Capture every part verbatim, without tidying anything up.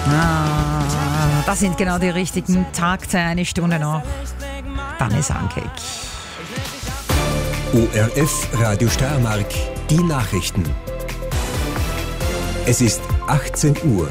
Ah, das sind genau die richtigen Takte, eine Stunde noch. Dann ist Ankeck. O R F Radio Steiermark, die Nachrichten. Es ist achtzehn Uhr.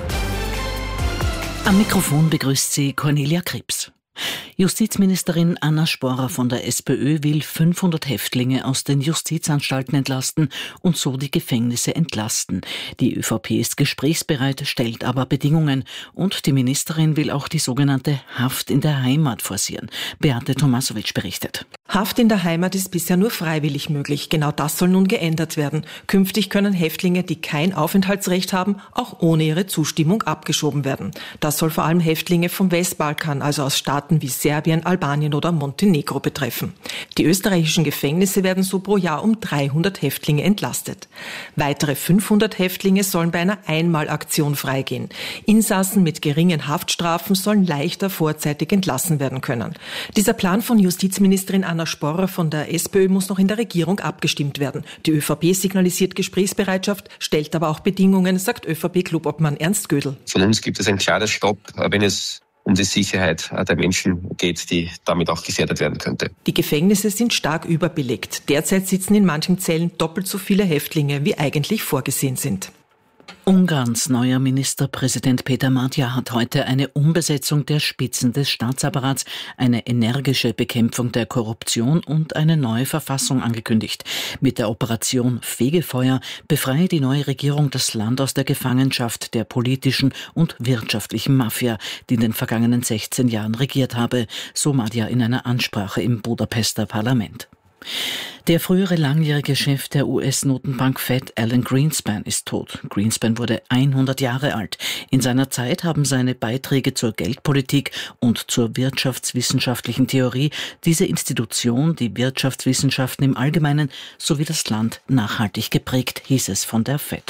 Am Mikrofon begrüßt sie Cornelia Krebs. Justizministerin Anna Sporrer von der SPÖ will fünfhundert Häftlinge aus den Justizanstalten entlasten und so die Gefängnisse entlasten. Die ÖVP ist gesprächsbereit, stellt aber Bedingungen. Und die Ministerin will auch die sogenannte Haft in der Heimat forcieren. Beate Tomasowitsch berichtet. Haft in der Heimat ist bisher nur freiwillig möglich. Genau das soll nun geändert werden. Künftig können Häftlinge, die kein Aufenthaltsrecht haben, auch ohne ihre Zustimmung abgeschoben werden. Das soll vor allem Häftlinge vom Westbalkan, also aus Staaten wie Serbien, Albanien oder Montenegro betreffen. Die österreichischen Gefängnisse werden so pro Jahr um dreihundert Häftlinge entlastet. Weitere fünfhundert Häftlinge sollen bei einer Einmalaktion freigehen. Insassen mit geringen Haftstrafen sollen leichter vorzeitig entlassen werden können. Dieser Plan von Justizministerin Anna Sporrer von der SPÖ muss noch in der Regierung abgestimmt werden. Die ÖVP signalisiert Gesprächsbereitschaft, stellt aber auch Bedingungen, sagt ÖVP-Clubobmann Ernst Gödel. Von uns gibt es ein klares Stopp, wenn es um die Sicherheit der Menschen geht, die damit auch gefährdet werden könnte. Die Gefängnisse sind stark überbelegt. Derzeit sitzen in manchen Zellen doppelt so viele Häftlinge, wie eigentlich vorgesehen sind. Ungarns neuer Ministerpräsident Peter Magyar hat heute eine Umbesetzung der Spitzen des Staatsapparats, eine energische Bekämpfung der Korruption und eine neue Verfassung angekündigt. Mit der Operation Fegefeuer befreie die neue Regierung das Land aus der Gefangenschaft der politischen und wirtschaftlichen Mafia, die in den vergangenen sechzehn Jahren regiert habe, so Magyar in einer Ansprache im Budapester Parlament. Der frühere langjährige Chef der U S-Notenbank Fed, Alan Greenspan, ist tot. Greenspan wurde hundert Jahre alt. In seiner Zeit haben seine Beiträge zur Geldpolitik und zur wirtschaftswissenschaftlichen Theorie diese Institution, die Wirtschaftswissenschaften im Allgemeinen sowie das Land nachhaltig geprägt, hieß es von der Fed.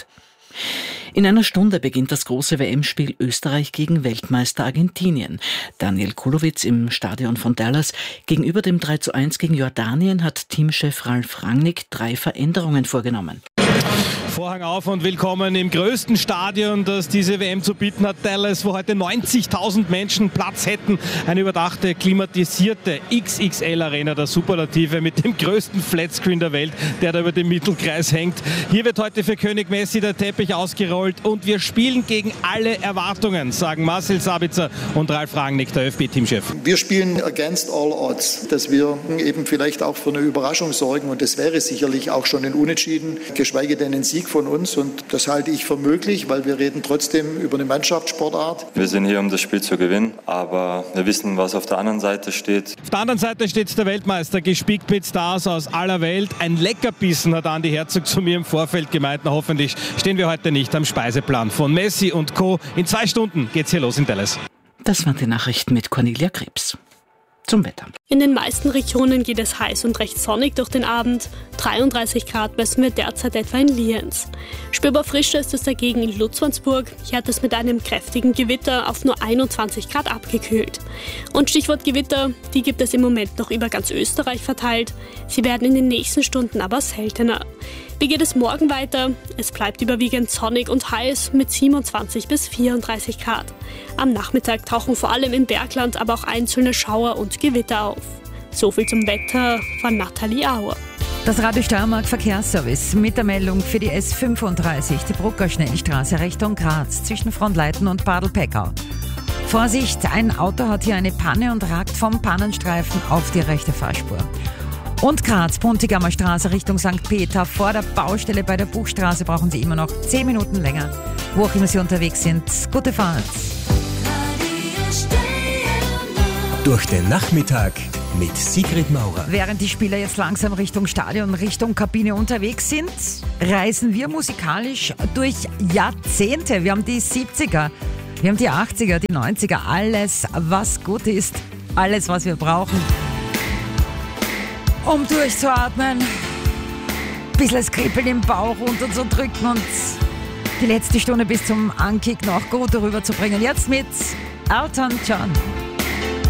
In einer Stunde beginnt das große W M-Spiel Österreich gegen Weltmeister Argentinien. Daniel Kulowitz im Stadion von Dallas. Gegenüber dem drei zu eins gegen Jordanien hat Teamchef Ralf Rangnick drei Veränderungen vorgenommen. Vorhang auf und willkommen im größten Stadion, das diese W M zu bieten hat, Dallas, wo heute neunzigtausend Menschen Platz hätten. Eine überdachte, klimatisierte X X L-Arena der Superlative mit dem größten Flatscreen der Welt, der da über dem Mittelkreis hängt. Hier wird heute für König Messi der Teppich ausgerollt und wir spielen gegen alle Erwartungen, sagen Marcel Sabitzer und Ralf Rangnick, der ÖFB-Teamchef. Wir spielen against all odds, dass wir eben vielleicht auch für eine Überraschung sorgen und das wäre sicherlich auch schon ein Unentschieden, geschweige denn ein Sieg von uns und das halte ich für möglich, weil wir reden trotzdem über eine Mannschaftssportart. Wir sind hier, um das Spiel zu gewinnen, aber wir wissen, was auf der anderen Seite steht. Auf der anderen Seite steht der Weltmeister, gespickt mit Stars aus aller Welt. Ein Leckerbissen, hat Andi Herzog zu mir im Vorfeld gemeint. Na, hoffentlich stehen wir heute nicht am Speiseplan von Messi und Co. In zwei Stunden geht's hier los in Dallas. Das waren die Nachrichten mit Cornelia Krebs. Zum Wetter. In den meisten Regionen geht es heiß und recht sonnig durch den Abend. dreiunddreißig Grad messen wir derzeit etwa in Lienz. Spürbar frischer ist es dagegen in Lutzwansburg. Hier hat es mit einem kräftigen Gewitter auf nur einundzwanzig Grad abgekühlt. Und Stichwort Gewitter, die gibt es im Moment noch über ganz Österreich verteilt. Sie werden in den nächsten Stunden aber seltener. Wie geht es morgen weiter? Es bleibt überwiegend sonnig und heiß mit siebenundzwanzig bis vierunddreißig Grad. Am Nachmittag tauchen vor allem im Bergland aber auch einzelne Schauer und Gewitter auf. So viel zum Wetter von Nathalie Auer. Das Radio Steiermark Verkehrsservice mit der Meldung für die S fünfunddreißig, die Brucker Schnellstraße Richtung Graz zwischen Frontleiten und Badl-Peckau. Vorsicht, ein Auto hat hier eine Panne und ragt vom Pannenstreifen auf die rechte Fahrspur. Und Graz, Puntigammer Straße Richtung Sankt Peter. Vor der Baustelle bei der Buchstraße brauchen Sie immer noch zehn Minuten länger. Wo auch immer Sie unterwegs sind, gute Fahrt. Durch den Nachmittag mit Sigrid Maurer. Während die Spieler jetzt langsam Richtung Stadion, Richtung Kabine unterwegs sind, reisen wir musikalisch durch Jahrzehnte. Wir haben die siebziger, wir haben die achtziger, die neunziger. Alles, was gut ist, alles, was wir brauchen, um durchzuatmen, ein bisschen das Kribbeln im Bauch runterzudrücken und die letzte Stunde bis zum Ankick noch gut rüberzubringen. Jetzt mit Elton John.